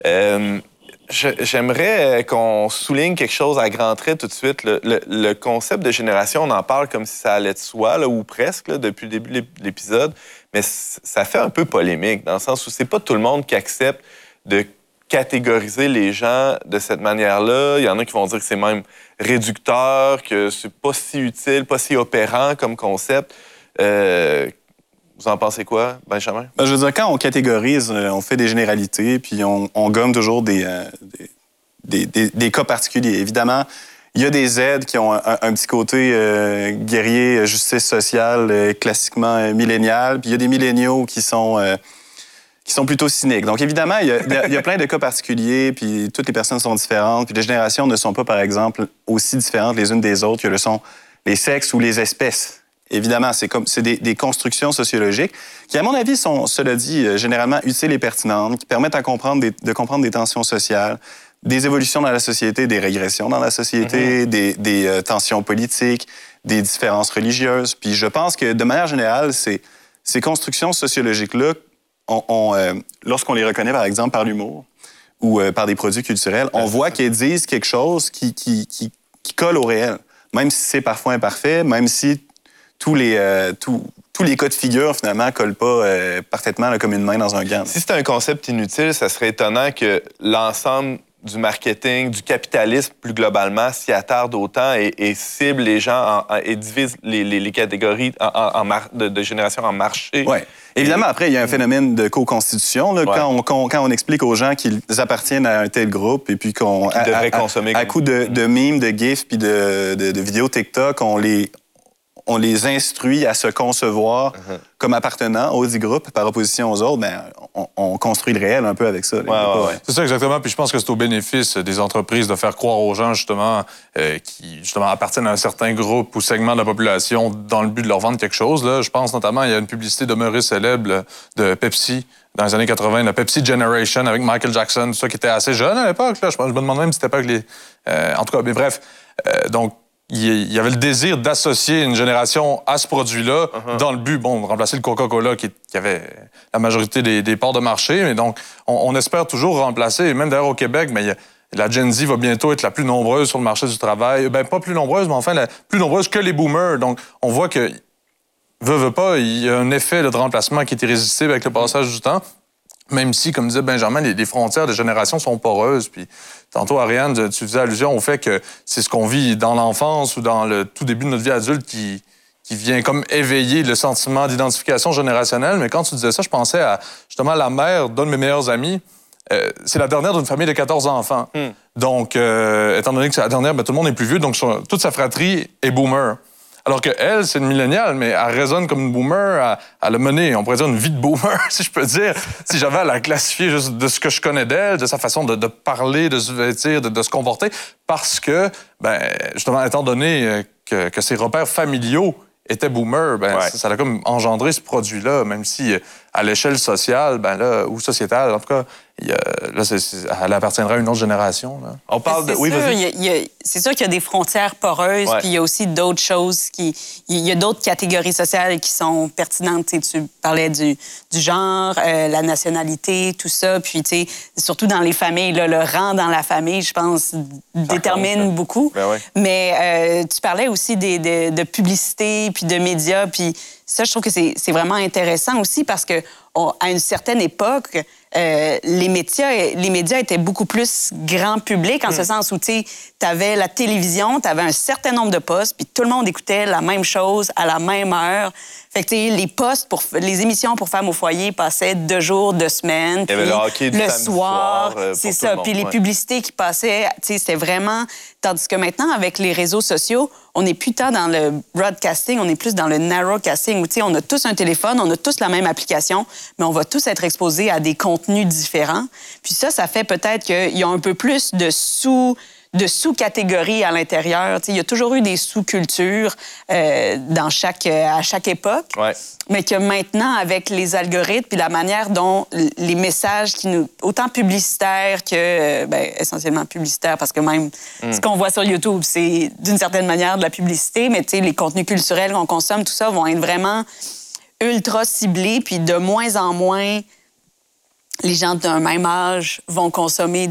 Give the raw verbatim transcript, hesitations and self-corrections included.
Euh, J'aimerais qu'on souligne quelque chose à grands traits tout de suite. Le, le, le concept de génération, on en parle comme si ça allait de soi, là, ou presque, là, depuis le début de l'épisode, mais ça fait un peu polémique, dans le sens où c'est pas tout le monde qui accepte de catégoriser les gens de cette manière-là. Il y en a qui vont dire que c'est même réducteur, que c'est pas si utile, pas si opérant comme concept. Euh, Vous en pensez quoi, Benjamin? Ben, je veux dire, quand on catégorise, on fait des généralités, puis on, on gomme toujours des, euh, des, des, des cas particuliers. Évidemment, il y a des Z qui ont un, un petit côté euh, guerrier, justice sociale, euh, classiquement euh, millénial, puis il y a des milléniaux qui sont... Euh, qui sont plutôt cyniques. Donc, évidemment, il y, a, il y a plein de cas particuliers, puis toutes les personnes sont différentes, puis les générations ne sont pas, par exemple, aussi différentes les unes des autres que le sont les sexes ou les espèces. Évidemment, c'est comme c'est des, des constructions sociologiques qui, à mon avis, sont, cela dit, généralement utiles et pertinentes, qui permettent à comprendre des, de comprendre des tensions sociales, des évolutions dans la société, des régressions dans la société, mm-hmm. des, des euh, tensions politiques, des différences religieuses. Puis je pense que, de manière générale, ces, ces constructions sociologiques-là, On, on, euh, lorsqu'on les reconnaît, par exemple, par l'humour ou euh, par des produits culturels, on voit qu'elles disent quelque chose qui, qui, qui, qui colle au réel, même si c'est parfois imparfait, même si tous les, euh, tous, tous les cas de figure, finalement, ne collent pas euh, parfaitement là, comme une main dans un gant. Si c'était un concept inutile, ça serait étonnant que l'ensemble du marketing, du capitalisme, plus globalement, s'y attarde autant et, et cible les gens en, en, et divise les, les, les catégories en, en, en mar, de, de génération en marché. Oui. Évidemment, après, il y a un phénomène de co-constitution. Là, ouais. quand, on, quand, quand on explique aux gens qu'ils appartiennent à un tel groupe et puis qu'on... Qu'ils devraient consommer. À, à, à coup de, de mimes, de gifs puis de, de, de vidéos TikTok, on les... on les instruit à se concevoir uh-huh. comme appartenant au dit groupe par opposition aux autres, bien, on, on construit le réel un peu avec ça. Ouais, ouais, ouais. C'est ça, exactement. Puis je pense que c'est au bénéfice des entreprises de faire croire aux gens, justement, euh, qui justement appartiennent à un certain groupe ou segment de la population dans le but de leur vendre quelque chose. Là. Je pense notamment, il y a une publicité demeurée célèbre de Pepsi dans les années quatre-vingt, la Pepsi Generation avec Michael Jackson, tout ça, qui était assez jeune à l'époque. Là. Je, je me demande même si c'était pas avec les... Euh, en tout cas, mais bref. Euh, donc, il y avait le désir d'associer une génération à ce produit-là uh-huh. dans le but, bon, de remplacer le Coca-Cola qui, qui avait la majorité des, des parts de marché. Mais donc, on, on espère toujours remplacer, et même d'ailleurs au Québec, mais il y a, la Gen Z va bientôt être la plus nombreuse sur le marché du travail. Ben pas plus nombreuse, mais enfin la plus nombreuse que les boomers. Donc, on voit que, veut, veut pas, il y a un effet là, de remplacement qui est irrésistible avec le passage du temps. Même si, comme disait Benjamin, les, les frontières des générations sont poreuses. Puis tantôt, Ariane, tu faisais allusion au fait que c'est ce qu'on vit dans l'enfance ou dans le tout début de notre vie adulte qui, qui vient comme éveiller le sentiment d'identification générationnelle. Mais quand tu disais ça, je pensais à justement la mère d'un de mes meilleurs amis. Euh, c'est la dernière d'une famille de quatorze enfants. Mm. Donc, euh, étant donné que c'est la dernière, ben, tout le monde est plus vieux, donc son, toute sa fratrie est boomer. Alors qu'elle, c'est une milléniale, mais elle résonne comme une boomer. Elle, elle a mené, on pourrait dire, une vie de boomer, si je peux dire. Si j'avais à la classifier juste de ce que je connais d'elle, de sa façon de, de parler, de se vêtir, de, de se comporter. Parce que, ben, justement, étant donné que, que ses repères familiaux étaient boomers, ben, ouais. ça, ça a comme engendré ce produit-là, même si à l'échelle sociale, ben là, ou sociétale, en tout cas, il y a, là, c'est, c'est, elle appartiendra à une autre génération. Là. On parle de... C'est oui, sûr, vas-y. il y a, il y a, c'est sûr qu'il y a des frontières poreuses, ouais. puis il y a aussi d'autres choses qui... Il y a d'autres catégories sociales qui sont pertinentes. Tu sais, tu parlais du, du genre, euh, la nationalité, tout ça. Puis, tu sais, surtout dans les familles, là, le rang dans la famille, je pense, ça détermine compte, beaucoup. Ben oui. Mais euh, tu parlais aussi des, de, de publicité, puis de médias, puis ça, je trouve que c'est, c'est vraiment intéressant aussi parce que on, à une certaine époque, euh, les médias, les médias étaient beaucoup plus grand public, en mm. ce sens où, tu avais la télévision, tu avais un certain nombre de postes, puis tout le monde écoutait la même chose à la même heure. Fait que, tu sais, les postes, pour, les émissions pour femmes au foyer passaient deux jours, deux semaines. Il y avait le hockey du le samedi soir, soir euh, c'est ça. Puis les ouais. publicités qui passaient, tu sais, c'était vraiment... Tandis que maintenant, avec les réseaux sociaux, on n'est plus tant dans le broadcasting, on est plus dans le narrowcasting, où, tu sais, on a tous un téléphone, on a tous la même application, mais on va tous être exposés à des contenus différents. Puis ça, ça fait peut-être qu'il y a un peu plus de sous... de sous-catégories à l'intérieur. Tu sais, il y a toujours eu des sous-cultures euh, dans chaque, euh, à chaque époque, ouais. mais que maintenant, avec les algorithmes puis la manière dont les messages, qui nous, autant publicitaires que, euh, ben, essentiellement publicitaires, parce que même mm. ce qu'on voit sur YouTube, c'est d'une certaine manière de la publicité, mais tu sais, les contenus culturels qu'on consomme, tout ça, vont être vraiment ultra ciblés, puis de moins en moins les gens d'un même âge vont consommer